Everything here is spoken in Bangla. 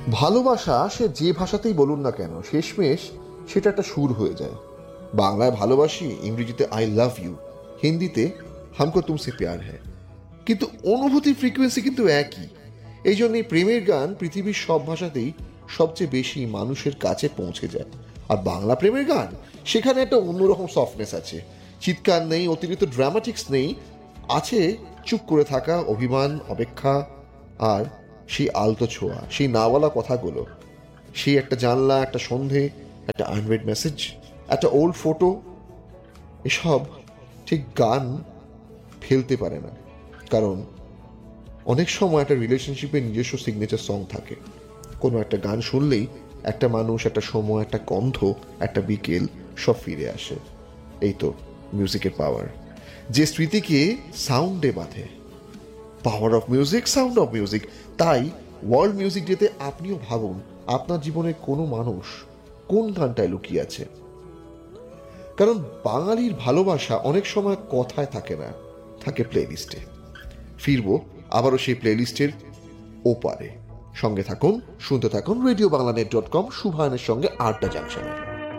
ভালোবাসা সে যে ভাষাতেই বলুন না কেন, শেষমেশ সেটা একটা সুর হয়ে যায়। বাংলায় ভালোবাসি, ইংরেজিতে আই লাভ ইউ, হিন্দিতে হামকো তুমসে প্যার হ্যায়। কিন্তু অনুভূতির ফ্রিকোয়েন্সি কিন্তু একই। এই জন্যই প্রেমের গান পৃথিবীর সব ভাষাতেই সবচেয়ে বেশি মানুষের কাছে পৌঁছে যায়। আর বাংলা প্রেমের গান, সেখানে একটা অন্যরকম সফটনেস আছে। চিৎকার নেই, অতিরিক্ত ড্রামাটিক্স নেই, আছে চুপ করে থাকা, অভিমান, অপেক্ষা, আর সেই আলতো ছোঁয়া, সেই না বলা কথাগুলো, সেই একটা জানলা, একটা সন্ধে, একটা আনরেড মেসেজ, একটা ওল্ড ফটো। এসব ঠিক গান ফেলতে পারে না, কারণ অনেক সময় একটা রিলেশনশিপের নিজস্ব সিগনেচার সং থাকে। কোনো একটা গান শুনলেই একটা মানুষ, একটা সময়, একটা গন্ধ, একটা বিকেল সব ফিরে আসে। এই তো মিউজিকের পাওয়ার, যে স্মৃতিকে সাউন্ডে বাঁধে। Power of music, sound of music. তাই ওয়ার্ল্ড মিউজিক ডেতে আপনিও ভাবুন আপনার জীবনে কোনো মানুষ কোন গানটায় লুকিয়ে আছে। কারণ বাঙালির ভালোবাসা অনেক সময় কথায় থাকে না, থাকে প্লেলিস্টে। ফিরবো আবারও সেই প্লেলিস্টের ওপারে। সঙ্গে থাকুন, শুনতে থাকুন রেডিও বাংলা নেট.কম, শুভায়নের সঙ্গে আড্ডা জাংশনে।